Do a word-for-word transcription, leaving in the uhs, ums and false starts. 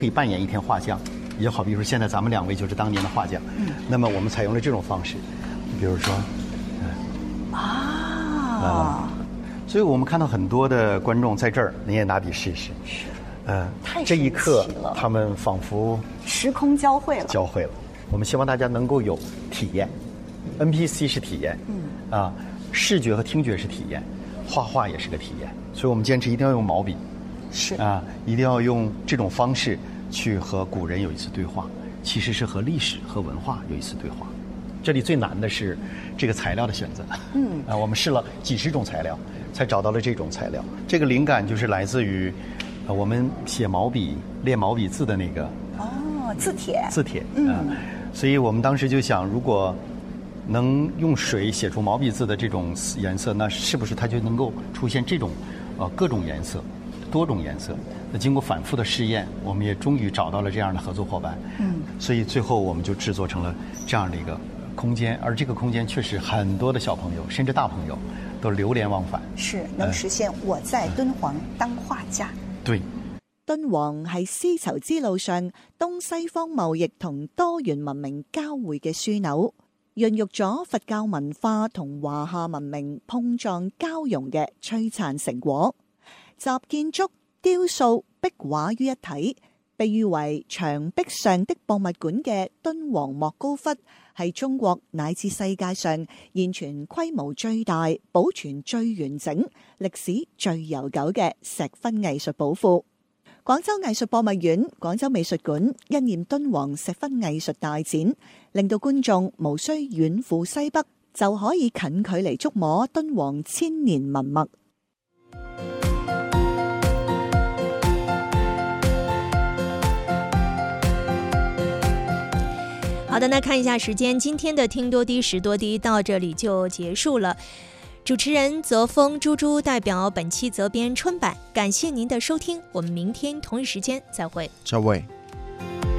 可以扮演一天画匠，也好比说现在咱们两位就是当年的画匠，嗯，那么我们采用了这种方式，比如说， 嗯、啊、嗯， 所以我们看到很多的观众在这儿，你也拿笔试试， 是， 呃， 太这一刻他们仿佛时空交汇了， 交汇了。我们希望大家能够有体验 ，N P C 是体验，嗯，啊，视觉和听觉是体验，画画也是个体验，所以我们坚持一定要用毛笔。 是啊，一定要用这种方式去和古人有一次对话，其实是和历史和文化有一次对话。这里最难的是这个材料的选择。嗯，啊，我们试了几十种材料，才找到了这种材料。这个灵感就是来自于，呃，我们写毛笔、练毛笔字的那个哦，字帖。 字帖，嗯、啊，所以我们当时就想，如果能用水写出毛笔字的这种颜色，那是不是它就能够出现这种，呃，各种颜色？多种颜色，那经过反复的试验，我们也终于找到了这样的合作伙伴。嗯，所以最后我们就制作成了这样的一个空间，而这个空间确实很多的小朋友甚至大朋友都流连忘返， 是能實現我在敦煌當畫家。 嗯、對， 敦煌係絲綢之路上東西方貿易同多元文明交匯嘅樞紐，孕育咗佛教文化同華夏文明碰撞交融嘅璀璨成果。集建築、雕塑、壁畫於一體，被譽為牆壁上的博物館嘅敦煌莫高窟，係中國乃至世界上現存規模最大、保存最完整、歷史最悠久嘅石窟藝術寶庫。廣州藝術博物院、廣州美術館因應敦煌石窟藝術大展，令到觀眾無需遠赴西北，就可以近距離觸摸敦煌千年文物。 好的，那看一下时间，今天的听多低识多低到这里就结束了。主持人泽峰、猪猪代表本期责编春版，感谢您的收听，我们明天同一时间再会。 再会。